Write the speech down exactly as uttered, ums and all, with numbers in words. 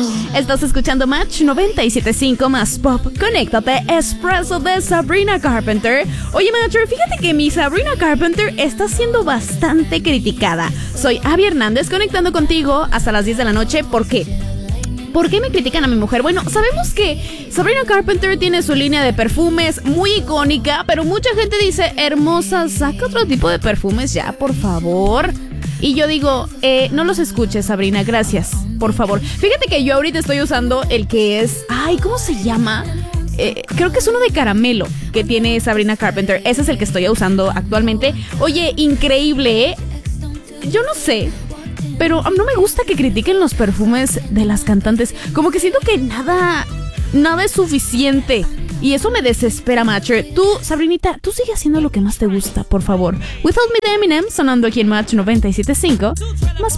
Estás escuchando Match noventa y siete punto cinco más pop. Conéctate, Espresso de Sabrina Carpenter. Oye, Matcher, fíjate que mi Sabrina Carpenter está siendo bastante criticada. Soy Abby Hernández, conectando contigo hasta las diez de la noche. ¿Por qué? ¿Por qué me critican a mi mujer? Bueno, sabemos que Sabrina Carpenter tiene su línea de perfumes muy icónica, pero mucha gente dice, hermosa, saca otro tipo de perfumes ya, por favor. Y yo digo, eh, no los escuches, Sabrina, gracias, por favor. Fíjate que yo ahorita estoy usando el que es, ay, ¿cómo se llama? Eh, creo que es uno de caramelo que tiene Sabrina Carpenter. Ese es el que estoy usando actualmente. Oye, increíble, ¿eh? Yo no sé, pero no me gusta que critiquen los perfumes de las cantantes. Como que siento que nada, nada es suficiente. Y eso me desespera, Matcher. Tú, Sabrinita, tú sigue haciendo lo que más te gusta, por favor. Without Me de Eminem, sonando aquí en Match noventa y siete punto cinco. Más